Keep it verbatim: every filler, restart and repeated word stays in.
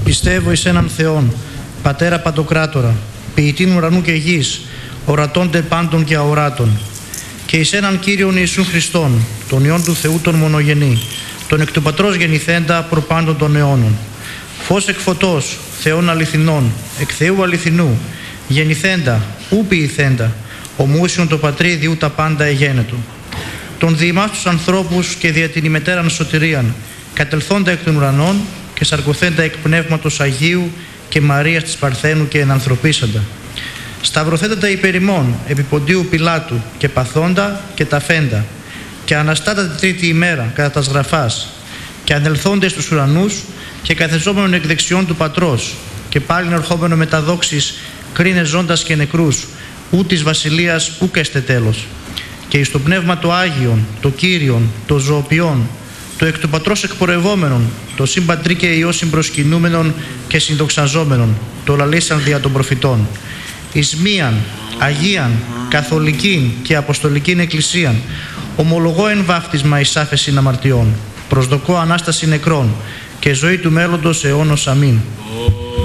Πιστεύω εις έναν Θεόν, Πατέρα Παντοκράτορα, ποιητήν ουρανού και γης, ορατώνται πάντων και αοράτων, και εις έναν Κύριον Ιησούν Χριστόν, τον Υιόν του Θεού τον μονογενή, τον εκ του Πατρός γεννηθέντα προπάντων των αιώνων. Φως εκ φωτός, Θεών αληθινών, εκ Θεού αληθινού, γεννηθέντα, ου ποιηθέντα, ομούσιον το Πατρί διού τα πάντα εγένετο. Τον διημάς τους ανθρώπους και δια την ημετέραν σωτηρίαν, κατελθόντα εκ των ουρανών και σαρκωθέντα εκ Πνεύματος Αγίου και Μαρίας της Παρθένου και ενανθρωπίσαντα. Σταυρωθέντα υπέρ ημών επί Ποντίου Πιλάτου και παθόντα και ταφέντα, και αναστάτα τη τρίτη ημέρα κατά τας γραφάς, και ανελθόντες στους ουρανούς και καθεζόμενον εκ δεξιών του Πατρός, και πάλιν ερχόμενο με τα δόξης κρίνε ζώντας και νεκρούς, ού της βασιλείας ούκ έστε τέλος. Και εις το Πνεύμα το Άγιον, το Κύριον, το ζωοποιόν, το εκ του Πατρός εκπορευόμενον, το συμπατρί και Υιό συμπροσκυνούμενον και συνδοξαζόμενον, το λαλήσαν δια των προφητών. Εις μίαν, Αγίαν, Καθολικήν και Αποστολικήν Εκκλησίαν, ομολογώ εν βάφτισμα εις άφεσιν αμαρτιών, προσδοκώ Ανάσταση νεκρών και ζωή του μέλλοντος αιώνος αμήν.